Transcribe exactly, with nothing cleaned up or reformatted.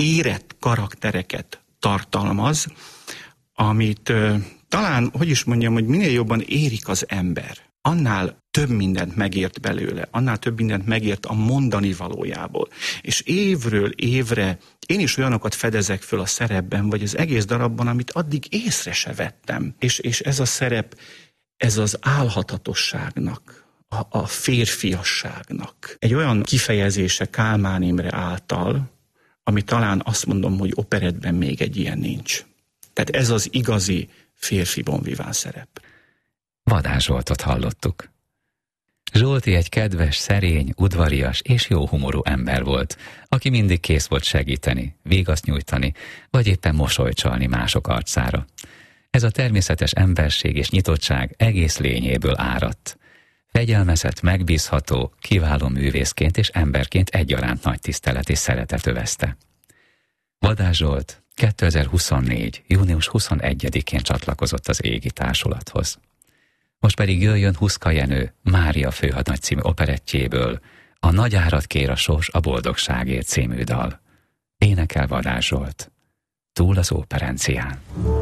érett karaktereket tartalmaz, amit ö, talán, hogy is mondjam, hogy minél jobban érik az ember, annál több mindent megért belőle, annál több mindent megért a mondani valójából. És évről évre én is olyanokat fedezek föl a szerepben, vagy az egész darabban, amit addig észre se vettem. És, és ez a szerep, ez az álhatatosságnak, a, a férfiasságnak egy olyan kifejezése Kálmán Imre által, ami talán azt mondom, hogy operettben még egy ilyen nincs. Tehát ez az igazi férfi bon vivant szerep. Vadás Zsoltot hallottuk. Zsolti egy kedves, szerény, udvarias és jó humorú ember volt, aki mindig kész volt segíteni, vigaszt nyújtani, vagy éppen mosolyt csalni mások arcára. Ez a természetes emberség és nyitottság egész lényéből áradt. Fegyelmezett, megbízható, kiváló művészként és emberként egyaránt nagy tisztelet és szeretet övezte. Vadás Zsolt kétezer-huszonnégy. június huszonegyedikén csatlakozott az Égi Társulathoz. Most pedig jöjjön Huszka Jenő Mária főhadnagy című operettjéből a Nagy árat kér a sors a boldogságért című dal. Énekel Vadás Zsolt. Túl az óperencián.